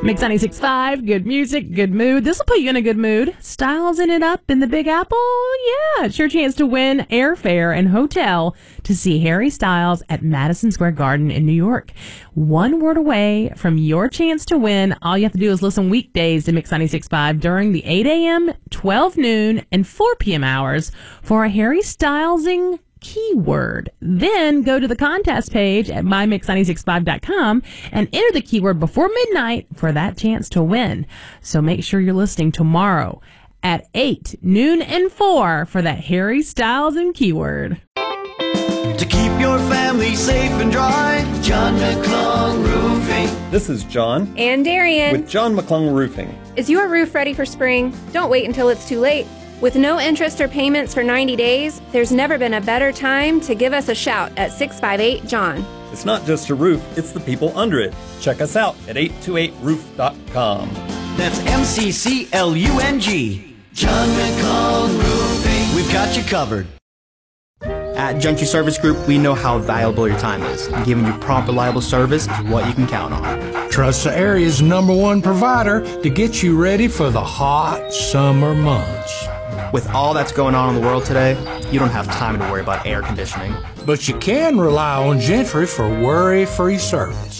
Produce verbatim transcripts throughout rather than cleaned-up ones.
Mix ninety-six point five, good music, good mood. This will put you in a good mood. Styles-ing it up in the Big Apple? Yeah, it's your chance to win airfare and hotel to see Harry Styles at Madison Square Garden in New York. One word away from your chance to win. All you have to do is listen weekdays to Mix ninety-six point five during the eight a.m., twelve noon, and four p.m. hours for a Harry Stylesing keyword. Then go to the contest page at my mix nine six five dot com and enter the keyword before midnight for that chance to win. So make sure you're listening tomorrow at eight, noon, and four for that Harry Stylesing keyword. To keep your family safe and dry, John McClung Roofing. This is John. And Darian. With John McClung Roofing. Is your roof ready for spring? Don't wait until it's too late. With no interest or payments for ninety days, there's never been a better time to give us a shout at six five eight, John. It's not just a roof, it's the people under it. Check us out at eight two eight roof dot com. That's M C C L U N G. John McClung Roofing. We've got you covered. At Gentry Service Group, we know how valuable your time is. And giving you prompt, reliable service is what you can count on. Trust the area's number one provider to get you ready for the hot summer months. With all that's going on in the world today, you don't have time to worry about air conditioning. But you can rely on Gentry for worry-free service.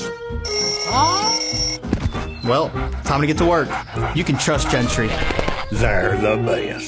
Well, time to get to work. You can trust Gentry. They're the best.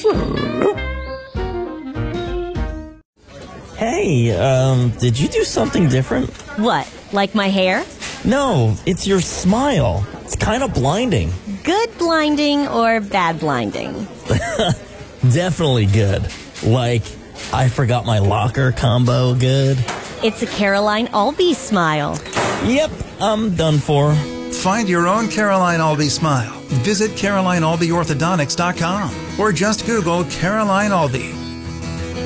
Hey, um, did you do something different? What, like my hair? No, it's your smile. It's kind of blinding. Good blinding or bad blinding? Definitely good. Like, I forgot my locker combo good. It's a Caroline Albee smile. Yep, I'm done for. Find your own Caroline Albee smile. Visit Caroline Albee Orthodontics dot com or just Google Caroline Albee.